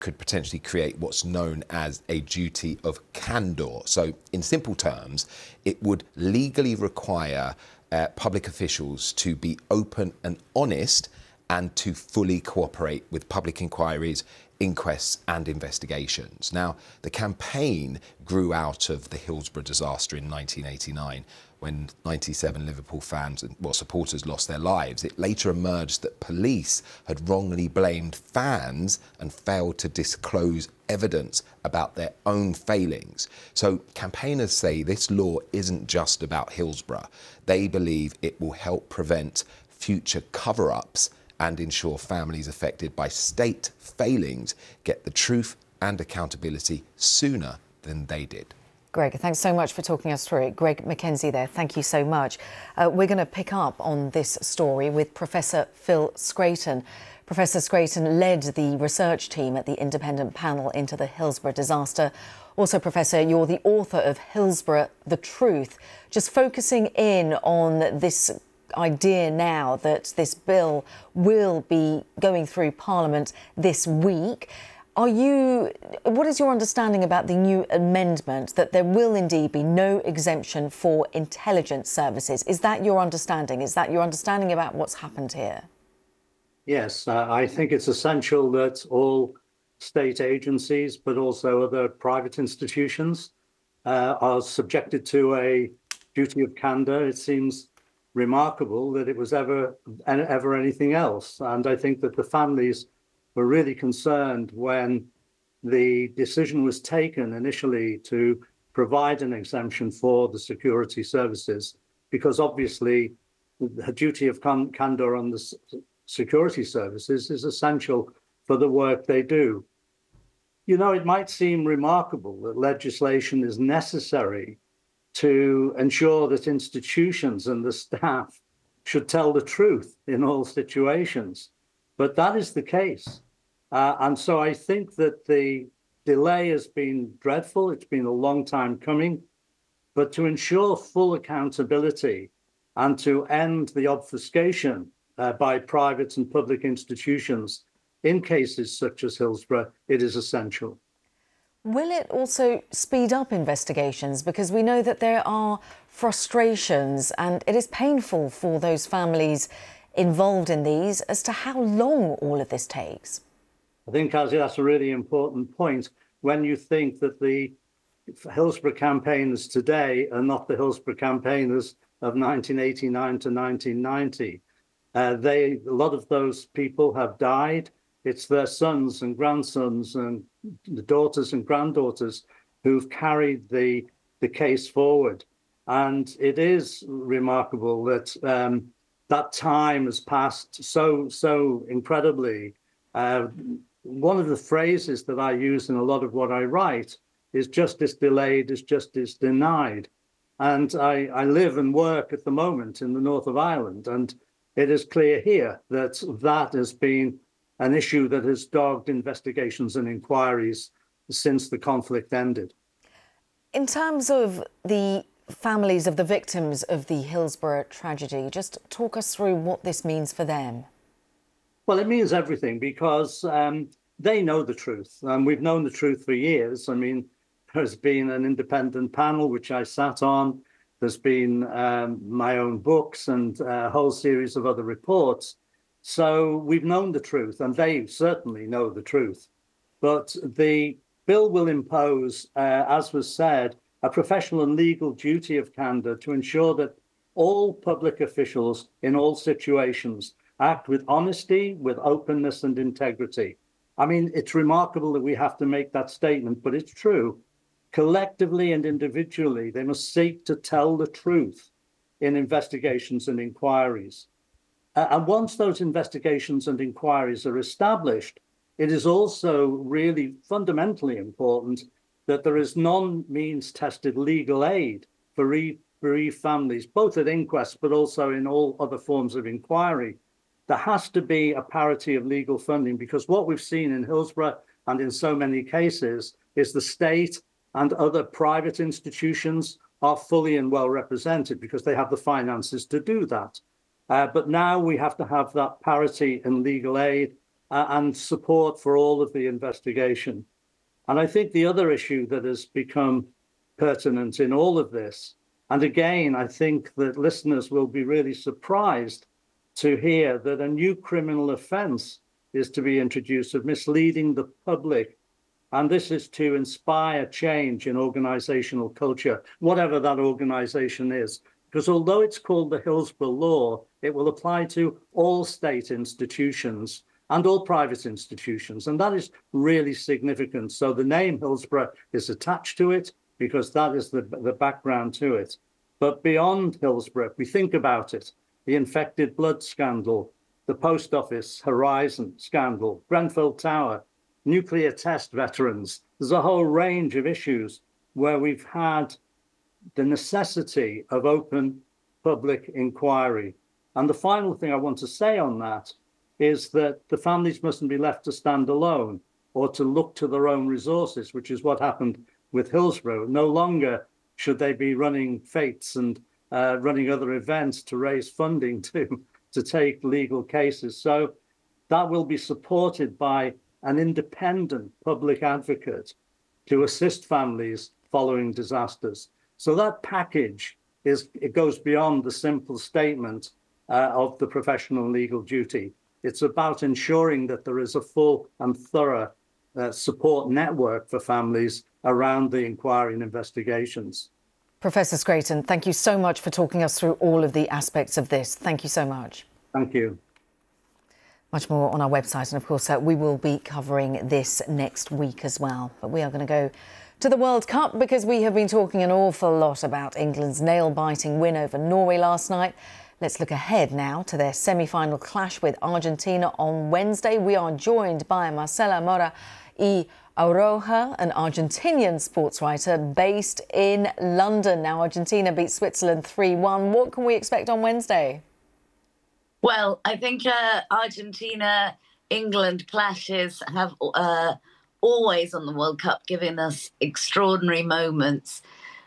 could potentially create what's known as a duty of candour. So in simple terms, it would legally require public officials to be open and honest and to fully cooperate with public inquiries, inquests and investigations. Now, the campaign grew out of the Hillsborough disaster in 1989 when 97 Liverpool fans and supporters lost their lives. It later emerged that police had wrongly blamed fans and failed to disclose evidence about their own failings. So campaigners say this law isn't just about Hillsborough. They believe it will help prevent future cover-ups and ensure families affected by state failings get the truth and accountability sooner than they did. Greg, thanks so much for talking us through it. Greg Mackenzie there, thank you so much. We're going to pick up on this story with Professor Phil Scraton. Professor Scraton led the research team at the independent panel into the Hillsborough disaster. Also, Professor, you're the author of Hillsborough, The Truth. Just focusing in on this idea now that this bill will be going through Parliament this week. What is your understanding about the new amendment that there will indeed be no exemption for intelligence services? Is that your understanding? Is that your understanding about what's happened here? Yes, I think it's essential that all state agencies, but also other private institutions, are subjected to a duty of candour. It seems remarkable that it was ever anything else. And I think that the families were really concerned when the decision was taken initially to provide an exemption for the security services, because obviously the duty of candour on the security services is essential for the work they do. You know, it might seem remarkable that legislation is necessary to ensure that institutions and the staff should tell the truth in all situations. But that is the case. And so I think that the delay has been dreadful. It's been a long time coming. But to ensure full accountability and to end the obfuscation by private and public institutions in cases such as Hillsborough, it is essential. Will it also speed up investigations? Because we know that there are frustrations and it is painful for those families involved in these as to how long all of this takes. I think, Kazi, that's a really important point. When you think that the Hillsborough campaigners today are not the Hillsborough campaigners of 1989 to 1990, a lot of those people have died. It's their sons and grandsons and the daughters and granddaughters who've carried the case forward. And it is remarkable that that time has passed so incredibly. One of the phrases that I use in a lot of what I write is justice delayed is justice denied. And I live and work at the moment in the north of Ireland. And it is clear here that that has been an issue that has dogged investigations and inquiries since the conflict ended. In terms of the families of the victims of the Hillsborough tragedy, just talk us through what this means for them. Well, it means everything because they know the truth. And we've known the truth for years. I mean, there's been an independent panel which I sat on. There's been my own books and a whole series of other reports. So we've known the truth, and they certainly know the truth. But the bill will impose, as was said, a professional and legal duty of candour to ensure that all public officials in all situations act with honesty, with openness and integrity. I mean, it's remarkable that we have to make that statement, but it's true. Collectively and individually, they must seek to tell the truth in investigations and inquiries. And once those investigations and inquiries are established, it is also really fundamentally important that there is non-means tested legal aid for bereaved families, both at inquests, but also in all other forms of inquiry. There has to be a parity of legal funding, because what we've seen in Hillsborough and in so many cases is the state and other private institutions are fully and well represented because they have the finances to do that. But now we have to have that parity in legal aid, and support for all of the investigation. And I think the other issue that has become pertinent in all of this, and again, I think that listeners will be really surprised to hear that a new criminal offence is to be introduced of misleading the public. And this is to inspire change in organisational culture, whatever that organisation is. Because although it's called the Hillsborough Law, it will apply to all state institutions and all private institutions. And that is really significant. So the name Hillsborough is attached to it because that is the background to it. But beyond Hillsborough, if we think about it, the infected blood scandal, the post office Horizon scandal, Grenfell Tower, nuclear test veterans, there's a whole range of issues where we've had the necessity of open public inquiry. And the final thing I want to say on that is that the families mustn't be left to stand alone or to look to their own resources, which is what happened with Hillsborough. No longer should they be running fetes and running other events to raise funding to take legal cases. So that will be supported by an independent public advocate to assist families following disasters. So that package it goes beyond the simple statement of the professional legal duty. It's about ensuring that there is a full and thorough support network for families around the inquiry and investigations. Professor Scrayton, thank you so much for talking us through all of the aspects of this. Thank you so much. Thank you. Much more on our website, and of course we will be covering this next week as well. But we are going to go to the World Cup because we have been talking an awful lot about England's nail-biting win over Norway last night. Let's look ahead now to their semi-final clash with Argentina on Wednesday. We are joined by Marcela Mora y Aroja, an Argentinian sports writer based in London. Now, Argentina beat Switzerland 3-1. What can we expect on Wednesday? Well, I think Argentina-England clashes have always on the World Cup given us extraordinary moments.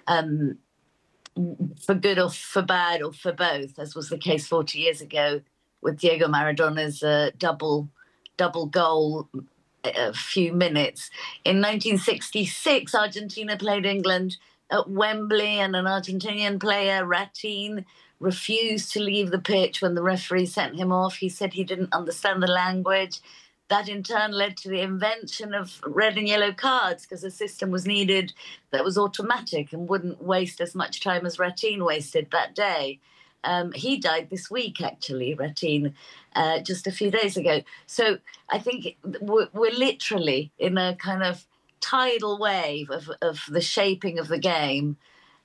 For good or for bad or for both, as was the case 40 years ago with Diego Maradona's double goal a few minutes. In 1966, Argentina played England at Wembley, and an Argentinian player, Ratin, refused to leave the pitch when the referee sent him off. He said he didn't understand the language. That in turn led to the invention of red and yellow cards because a system was needed that was automatic and wouldn't waste as much time as Ratin wasted that day. He died this week, actually, Ratin, just a few days ago. So I think we're literally in a kind of tidal wave of the shaping of the game.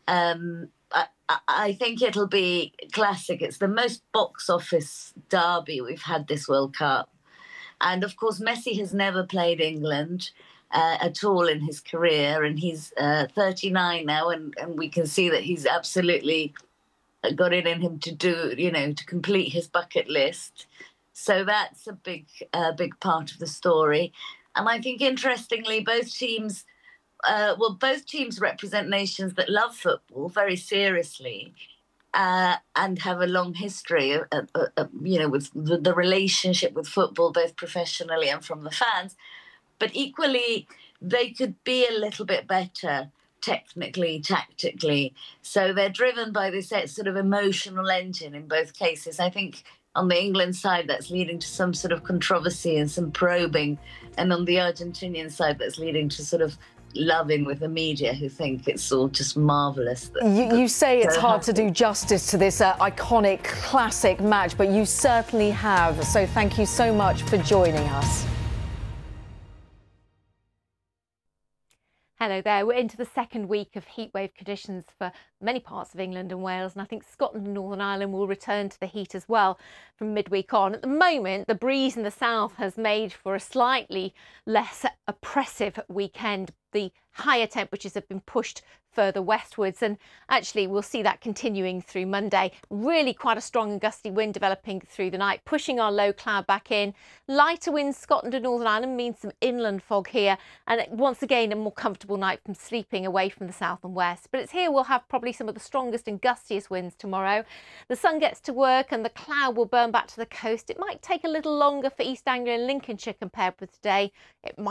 I think it'll be classic. It's the most box office derby we've had this World Cup. And of course, Messi has never played England at all in his career. And he's 39 now. And we can see that he's absolutely got it in him to do, to complete his bucket list. So that's a big part of the story. And I think, interestingly, both teams represent nations that love football very seriously. And have a long history, with the relationship with football, both professionally and from the fans. But equally, they could be a little bit better technically, tactically. So they're driven by this sort of emotional engine in both cases. I think on the England side, that's leading to some sort of controversy and some probing. And on the Argentinian side, that's leading to sort of loving with the media who think it's all just marvellous. You say it's hard to do justice to this iconic, classic match, but you certainly have. So thank you so much for joining us. Hello there. We're into the second week of heatwave conditions for many parts of England and Wales, and I think Scotland and Northern Ireland will return to the heat as well from midweek on. At the moment, the breeze in the south has made for a slightly less oppressive weekend, the higher temperatures have been pushed further westwards, and actually we'll see that continuing through Monday. Really quite a strong and gusty wind developing through the night, pushing our low cloud back in. Lighter winds Scotland and Northern Ireland means some inland fog here, and once again a more comfortable night from sleeping away from the south and west. But it's here we'll have probably some of the strongest and gustiest winds tomorrow. The sun gets to work and the cloud will burn back to the coast. It might take a little longer for East Anglia and Lincolnshire compared with today. It might